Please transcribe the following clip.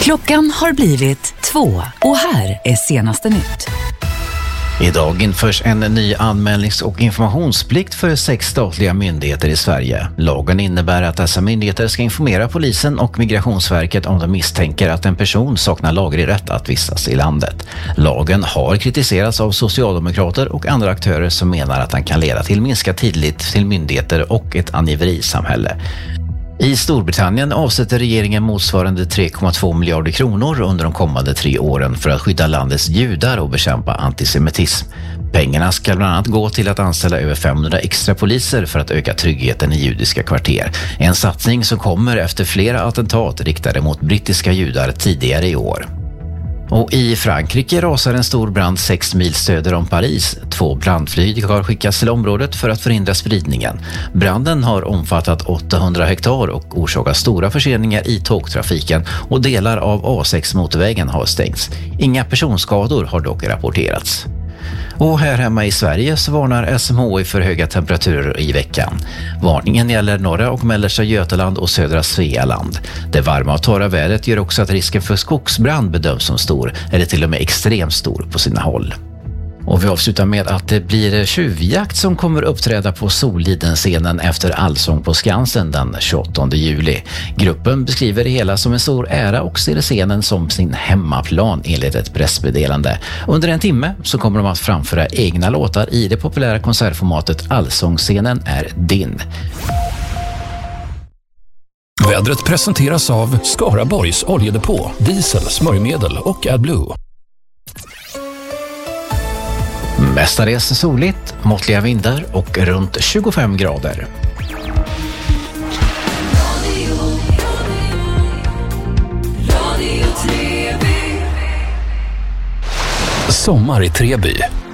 Klockan har blivit 2 och här är senaste nytt. Idag införs en ny anmälnings- och informationsplikt för 6 statliga myndigheter i Sverige. Lagen innebär att dessa myndigheter ska informera polisen och Migrationsverket om de misstänker att en person saknar laglig rätt att vistas i landet. Lagen har kritiserats av socialdemokrater och andra aktörer som menar att den kan leda till minskad tillit till myndigheter och ett angiverisamhälle. I Storbritannien avsätter regeringen motsvarande 3,2 miljarder kronor under de kommande 3 åren för att skydda landets judar och bekämpa antisemitism. Pengarna ska bland annat gå till att anställa över 500 extra poliser för att öka tryggheten i judiska kvarter. En satsning som kommer efter flera attentat riktade mot brittiska judar tidigare i år. Och i Frankrike rasar en stor brand 6 mil söder om Paris. 2 brandflyg har skickats till området för att förhindra spridningen. Branden har omfattat 800 hektar och orsakat stora förseningar i tågtrafiken och delar av A6-motorvägen har stängts. Inga personskador har dock rapporterats. Och här hemma i Sverige så varnar SMHI för höga temperaturer i veckan. Varningen gäller norra och mellersta Götaland och södra Svealand. Det varma och torra vädret gör också att risken för skogsbrand bedöms som stor, eller till och med extremt stor på sina håll. Och vi avslutar med att det blir tjuvjakt som kommer uppträda på Soliden-scenen efter Allsång på Skansen den 28 juli. Gruppen beskriver det hela som en stor ära och ser scenen som sin hemmaplan enligt ett pressmeddelande. Under en timme så kommer de att framföra egna låtar i det populära konsertformatet Allsångsscenen är din. Vädret presenteras av Skaraborgs oljedepå, diesel, smörjmedel och AdBlue. Mestadels soligt, måttliga vindar och runt 25 grader. Sommar i Treby.